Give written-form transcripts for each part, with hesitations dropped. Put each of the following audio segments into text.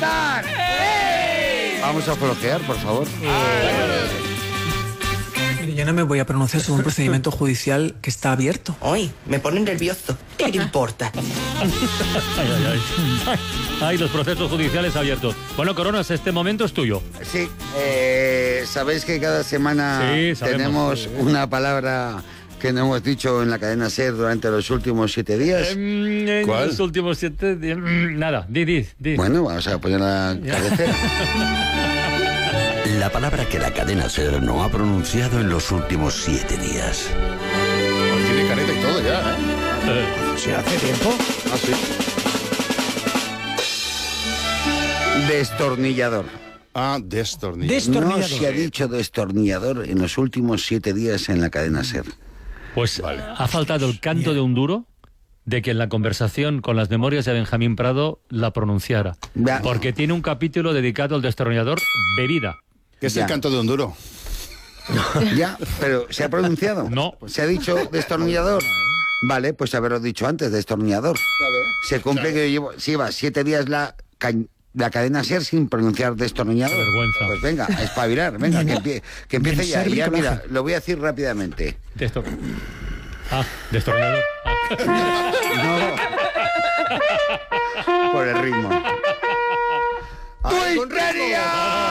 levantar. Vamos a flojear, por favor. Mire, yo no me voy a pronunciar sobre un procedimiento judicial que está abierto. Ay, me pone nervioso. ¿Qué le importa? Ay, los procesos judiciales abiertos. Bueno, Coronas, este momento es tuyo. Sí, sabéis que cada semana Sí, sabemos. tenemos una palabra que no hemos dicho en la cadena SER durante los últimos 7 días. En ¿Cuál? los últimos 7 días... Nada, di. Bueno, vamos a poner la cabecera. La palabra que la cadena SER no ha pronunciado en los últimos 7 días. Pues tiene careta y todo ya, ¿eh? ¿Sí, hace tiempo? Ah, sí. Destornillador. Ah, destornillador. No se ha dicho destornillador en los últimos 7 días en la cadena SER. Pues ha faltado el canto de un duro de que en la conversación con las memorias de Benjamín Prado la pronunciara. Ya. Porque tiene un capítulo dedicado al destornillador bebida. ¿Qué es Ya. el canto de un duro? Ya, pero ¿se ha pronunciado? No. ¿Se ha dicho destornillador? Vale, pues haberlo dicho antes, destornillador. Se cumple que lleva 7 días la cadena SER sin pronunciar destornillador. Qué vergüenza. Pues venga, a espabilar, venga, que empiece ya. Y ya, bricolaje. mira, lo voy a decir rápidamente. Destornillador. No. Por el ritmo. ¡Tuitería!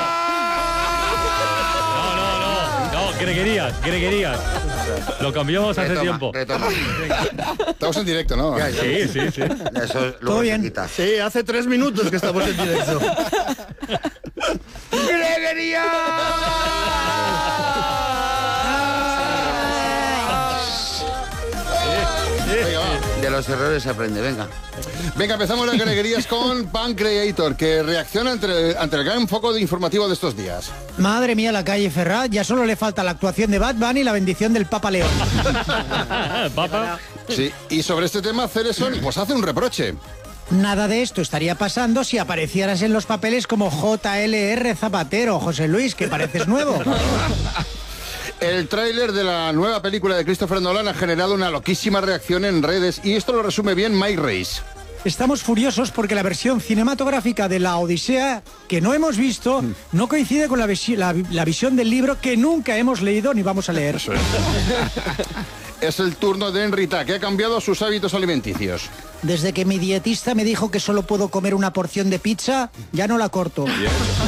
No, greguerías. Lo cambiamos hace tiempo. Retoma. Estamos en directo, ¿no? Ya, Sí. Eso luego Todo se bien. quita. Sí, hace 3 minutos que estamos en directo. ¡Greguería! Venga, va. De los errores se aprende, venga. Venga, empezamos las greguerías con Pancreator, que reacciona ante el gran foco informativo de estos días. Madre mía, la calle Ferrat, ya solo le falta la actuación de Batman y la bendición del Papa León. Papa. Sí, y sobre este tema, Cereson pues hace un reproche. Nada de esto estaría pasando si aparecieras en los papeles como JLR Zapatero, José Luis, que pareces nuevo. El tráiler de la nueva película de Christopher Nolan ha generado una loquísima reacción en redes y esto lo resume bien Mike Reis. Estamos furiosos porque la versión cinematográfica de La Odisea, que no hemos visto, no coincide con la visión del libro que nunca hemos leído ni vamos a leer. Es el turno de Enrita, que ha cambiado sus hábitos alimenticios. Desde que mi dietista me dijo que solo puedo comer una porción de pizza, ya no la corto. Sí,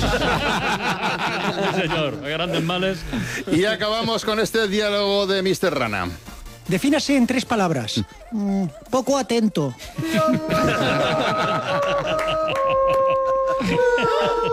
señor, a grandes males. Y acabamos con este diálogo de Mr. Rana. Defínase en 3 palabras. Poco atento.